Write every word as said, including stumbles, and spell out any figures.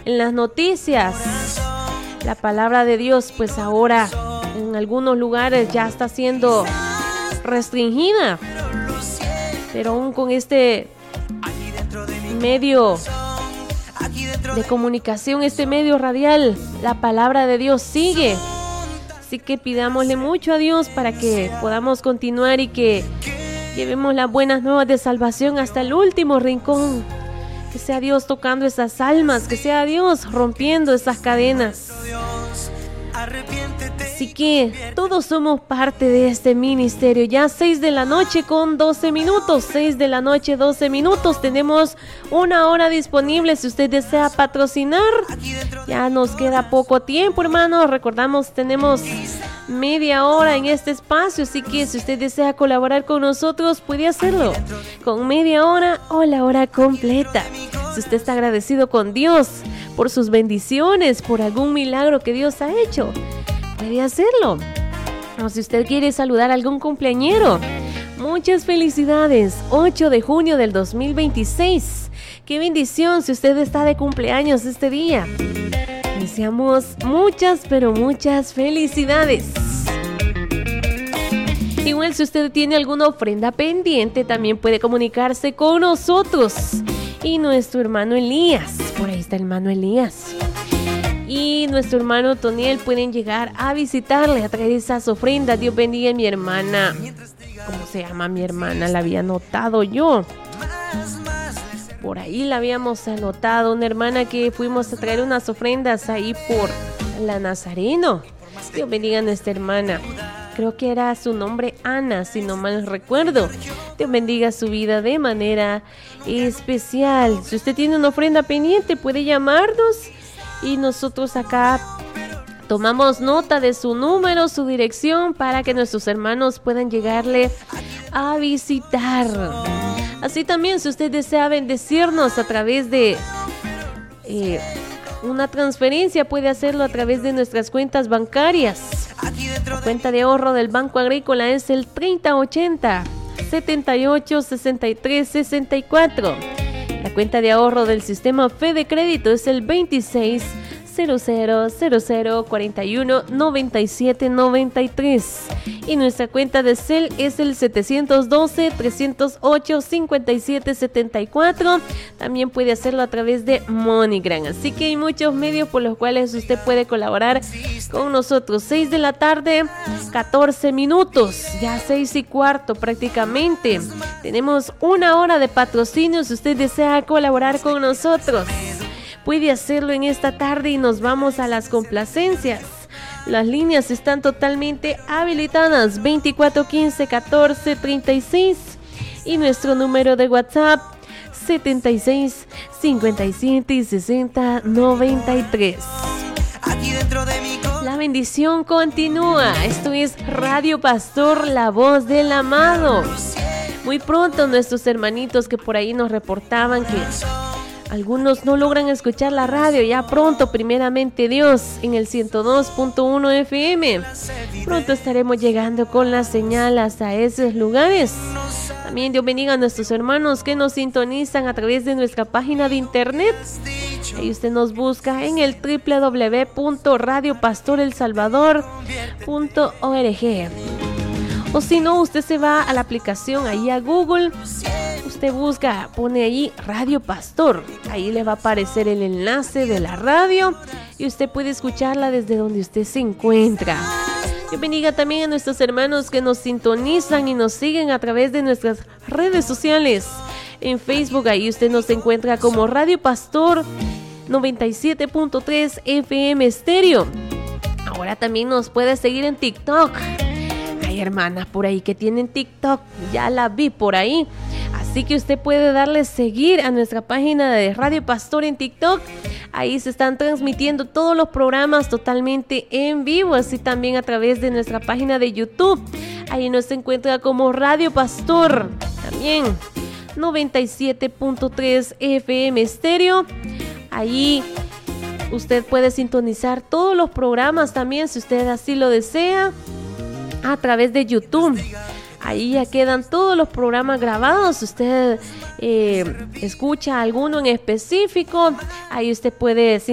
en las noticias. La palabra de Dios, pues ahora en algunos lugares ya está siendo restringida, pero aún con este medio de comunicación, este medio radial, la palabra de Dios sigue. Así que pidámosle mucho a Dios para que podamos continuar y que llevemos las buenas nuevas de salvación hasta el último rincón. Que sea Dios tocando esas almas, que sea Dios rompiendo esas cadenas. Así que todos somos parte de este ministerio. Ya seis de la noche con doce minutos. seis de la noche, doce minutos. Tenemos una hora disponible si usted desea patrocinar. Ya nos queda poco tiempo, hermanos. Recordamos, tenemos media hora en este espacio. Así que si usted desea colaborar con nosotros, puede hacerlo con media hora o la hora completa. Si usted está agradecido con Dios por sus bendiciones, por algún milagro que Dios ha hecho, puede hacerlo. O si usted quiere saludar a algún cumpleañero, muchas felicidades. ocho de junio del dos mil veintiséis. Qué bendición si usted está de cumpleaños este día. Deseamos muchas, pero muchas felicidades. Igual si usted tiene alguna ofrenda pendiente, también puede comunicarse con nosotros. Y nuestro hermano Elías, por ahí está el hermano Elías, y nuestro hermano Toniel pueden llegar a visitarle, a traer esas ofrendas. Dios bendiga a mi hermana. ¿Cómo se llama mi hermana? La había anotado yo. Por ahí la habíamos anotado. Una hermana que fuimos a traer unas ofrendas ahí por la Nazareno. Dios bendiga a nuestra hermana. Creo que era su nombre Ana, si no mal recuerdo. Dios bendiga su vida de manera especial. Si usted tiene una ofrenda pendiente, puede llamarnos y nosotros acá tomamos nota de su número, su dirección, para que nuestros hermanos puedan llegarle a visitar. Así también, si usted desea bendecirnos a través de eh, una transferencia, puede hacerlo a través de nuestras cuentas bancarias. La cuenta de ahorro del Banco Agrícola es el treinta ochenta, setenta y ocho, sesenta y tres, sesenta y cuatro. La cuenta de ahorro del sistema Fede de Crédito es el veintiséis, cero cero cero cero, cuarenta y uno, noventa y siete, noventa y tres. Y nuestra cuenta de Cel es el setecientos doce, trescientos ocho, cincuenta y siete, setenta y cuatro. También puede hacerlo a través de MoneyGram. Así que hay muchos medios por los cuales usted puede colaborar con nosotros. seis de la tarde, catorce minutos. Ya seis y cuarto prácticamente. Tenemos una hora de patrocinio si usted desea colaborar con nosotros. Puede hacerlo en esta tarde y nos vamos a las complacencias. Las líneas están totalmente habilitadas, veinticuatro quince catorce treinta y seis, y nuestro número de WhatsApp setenta y seis, cincuenta y siete, sesenta, noventa y tres. La bendición continúa. Esto es Radio Pastor, la voz del amado. Muy pronto nuestros hermanitos que por ahí nos reportaban que algunos no logran escuchar la radio, ya pronto, primeramente Dios, en el ciento dos punto uno F M. Pronto estaremos llegando con la señal hasta esos lugares. También Dios bendiga a nuestros hermanos que nos sintonizan a través de nuestra página de internet. Ahí usted nos busca en el doble u doble u doble u punto radio pastor el salvador punto org. O si no, usted se va a la aplicación, ahí a Google. Usted busca, pone ahí Radio Pastor. Ahí le va a aparecer el enlace de la radio y usted puede escucharla desde donde usted se encuentra. Dios bendiga también a nuestros hermanos que nos sintonizan y nos siguen a través de nuestras redes sociales. En Facebook, ahí usted nos encuentra como Radio Pastor noventa y siete punto tres F M Estéreo. Ahora también nos puede seguir en TikTok. Hay hermanas por ahí que tienen TikTok, ya la vi por ahí. Así que usted puede darle seguir a nuestra página de Radio Pastor en TikTok. Ahí se están transmitiendo todos los programas totalmente en vivo, así también a través de nuestra página de YouTube. Ahí nos encuentra como Radio Pastor, también noventa y siete punto tres F M Estéreo. Ahí usted puede sintonizar todos los programas también, si usted así lo desea, a través de YouTube. Ahí ya quedan todos los programas grabados. Usted eh, escucha alguno en específico, ahí usted puede